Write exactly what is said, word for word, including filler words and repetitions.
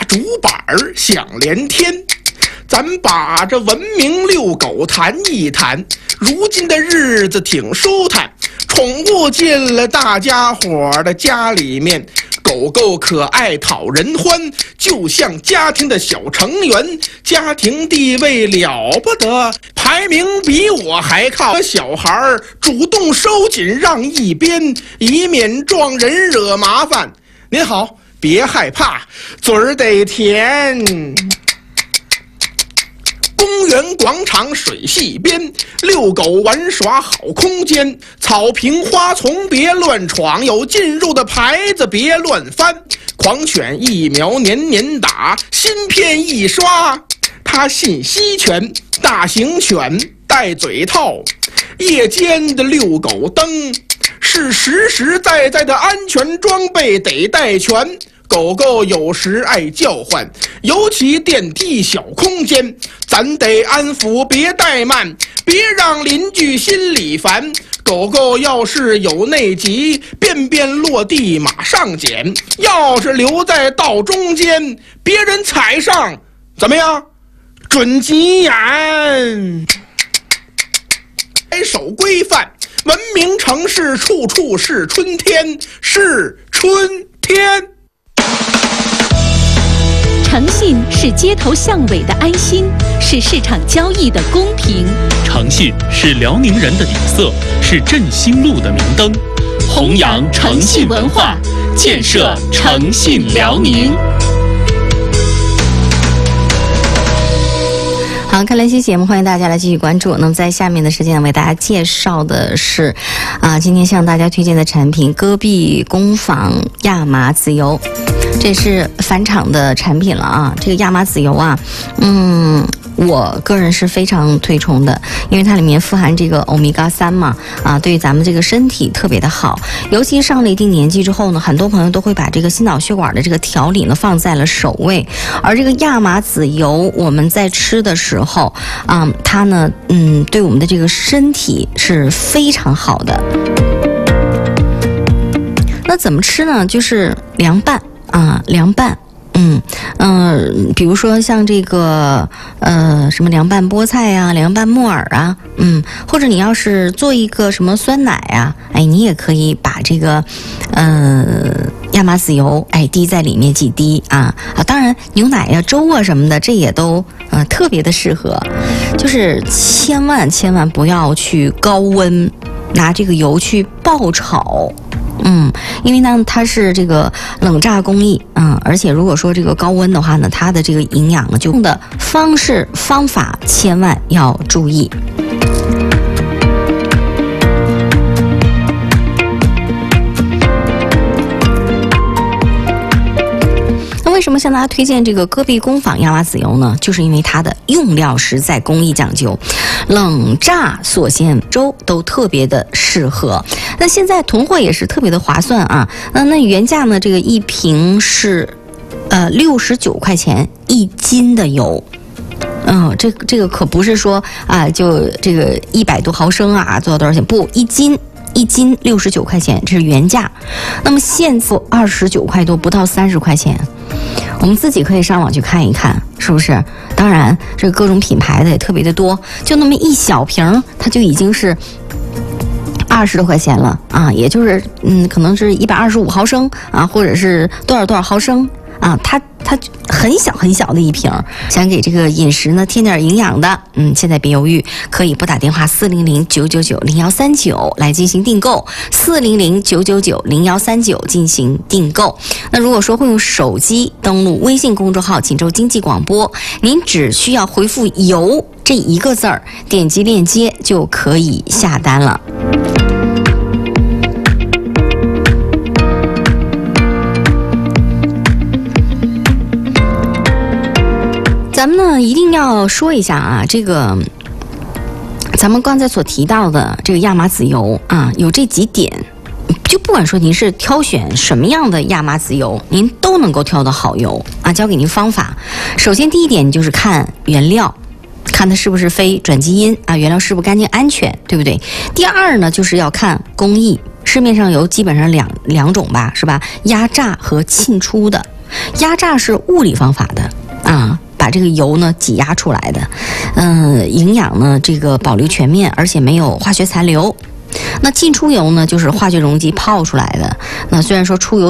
竹板响连天。咱把这文明遛狗谈一谈，如今的日子挺舒坦，宠物进了大家伙的家里面，狗狗可爱讨人欢，就像家庭的小成员，家庭地位了不得，排名比我还靠。小孩主动收紧让一边，以免撞人惹麻烦。您好，别害怕，嘴儿得甜。公园广场水系边，遛狗玩耍好空间，草坪花丛别乱闯，有进入的牌子别乱翻。狂犬疫苗年年打，芯片一刷它信息全。大型犬戴嘴套，夜间的遛狗灯是实实在在的安全装备得带全。狗狗有时爱叫唤，尤其电梯小空间，咱得安抚别怠慢，别让邻居心里烦。狗狗要是有内急，便便落地马上捡，要是留在道中间，别人踩上怎么样？准急眼。遵守规范，文明城市处处是春天，是春天。 诚信是街头巷尾的安心，是市场交易的公平。 诚信是辽宁人的底色，是振兴路的明灯。弘扬诚信文化，建设诚信辽宁。 好，看了一期节目，欢迎大家来继续关注。那么在下面的时间为大家介绍的是，啊，今天向大家推荐的产品——戈壁工坊亚麻籽油。这是返厂的产品了啊！这个亚麻籽油啊，嗯，我个人是非常推崇的，因为它里面富含这个欧米伽三嘛，啊，对于咱们这个身体特别的好。尤其上了一定年纪之后呢，很多朋友都会把这个心脑血管的这个调理呢放在了首位。而这个亚麻籽油，我们在吃的时候啊，它呢，嗯，对我们的这个身体是非常好的。那怎么吃呢？就是凉拌。啊，凉拌，嗯嗯、呃，比如说像这个呃什么凉拌菠菜啊，凉拌木耳啊，嗯，或者你要是做一个什么酸奶啊，哎，你也可以把这个呃亚麻籽油哎滴在里面几滴啊啊，当然牛奶呀、粥啊什么的，这也都呃特别的适合，就是千万千万不要去高温拿这个油去爆炒。嗯，因为呢，它是这个冷榨工艺，嗯，而且如果说这个高温的话呢，它的这个营养呢，就用的方式方法千万要注意。为什么向大家推荐这个戈壁工坊亚麻籽油呢？就是因为它的用料实在，工艺讲究，冷榨锁鲜粥都特别的适合。那现在囤货也是特别的划算啊。那那原价呢，这个一瓶是呃六十九块钱一斤的油。嗯，这这个可不是说啊，就这个一百多毫升啊，做到多少钱？不，一斤。一斤六十九块钱，这是原价。那么现在二十九块多，不到三十块钱。我们自己可以上网去看一看，是不是？当然，这各种品牌的也特别的多，就那么一小瓶，它就已经是二十多块钱了啊，也就是嗯，可能是一百二十五毫升啊，或者是多少多少毫升啊，它它很小很小的一瓶，想给这个饮食呢添点营养的，嗯，现在别犹豫，可以拨打电话四零零九九九零幺三九来进行订购，四零零九九九零幺三九进行订购。那如果说会用手机登录微信公众号锦州经济广播，您只需要回复油这一个字儿，点击链接就可以下单了。咱们呢一定要说一下啊，这个咱们刚才所提到的这个亚麻籽油啊，有这几点，就不管说您是挑选什么样的亚麻籽油，您都能够挑到好油啊。教给您方法，首先第一点就是看原料，看它是不是非转基因啊，原料是不是干净安全，对不对？第二呢，就是要看工艺，市面上有基本上两两种吧，是吧？压榨和沁出的。 压榨是物理方法的啊。把这个油呢挤压出来的，嗯，营养呢这个保留全面，而且没有化学残留。那进出油呢，就是化学溶剂泡出来的。那虽然说出油